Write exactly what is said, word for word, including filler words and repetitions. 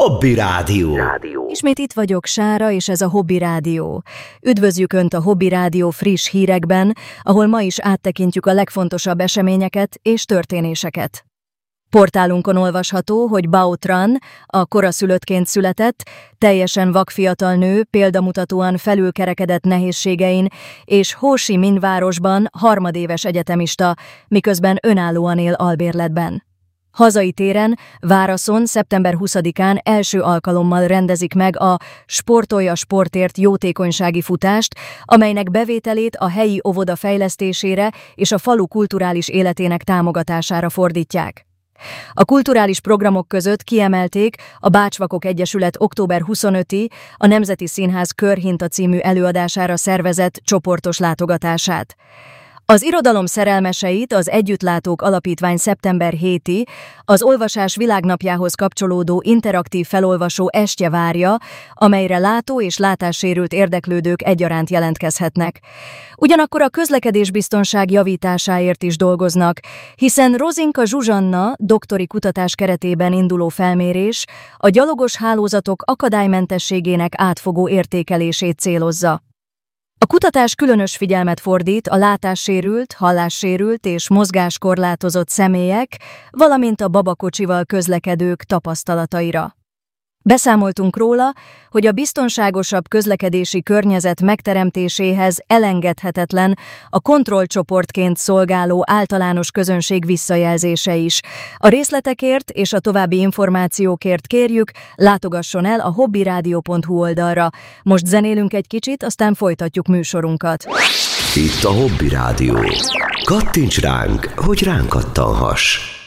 Hobby Rádió. Ismét itt vagyok, Sára, és ez a Hobby Rádió. Üdvözljük Önt a Hobby Rádió friss hírekben, ahol ma is áttekintjük a legfontosabb eseményeket és történéseket. Portálunkon olvasható, hogy Bao Tran, a koraszülöttként született, teljesen vakfiatal nő példamutatóan felülkerekedett nehézségein, és Ho Chi Minh városban harmadéves egyetemista, miközben önállóan él albérletben. Hazai téren, Váraszon szeptember huszadikán első alkalommal rendezik meg a Sportolj a sportért jótékonysági futást, amelynek bevételét a helyi óvoda fejlesztésére és a falu kulturális életének támogatására fordítják. A kulturális programok között kiemelték a Bácsvakok Egyesület október huszonötödiki a Nemzeti Színház Körhinta című előadására szervezett csoportos látogatását. Az irodalom szerelmeseit az Együttlátók Alapítvány szeptember hetedikén az Olvasás Világnapjához kapcsolódó interaktív felolvasó estje várja, amelyre látó- és látássérült érdeklődők egyaránt jelentkezhetnek. Ugyanakkor a közlekedésbiztonság javításáért is dolgoznak, hiszen Rozinka Zsuzsanna doktori kutatás keretében induló felmérés a gyalogos hálózatok akadálymentességének átfogó értékelését célozza. A kutatás különös figyelmet fordít a látássérült, hallássérült és mozgáskorlátozott személyek, valamint a babakocsival közlekedők tapasztalataira. Beszámoltunk róla, hogy a biztonságosabb közlekedési környezet megteremtéséhez elengedhetetlen a kontrollcsoportként szolgáló általános közönség visszajelzése is. A részletekért és a további információkért kérjük, látogasson el a hobbyradio pont hu oldalra. Most zenélünk egy kicsit, aztán folytatjuk műsorunkat. Itt a Hobby Rádió. Kattints ránk, hogy ránk kattanhass.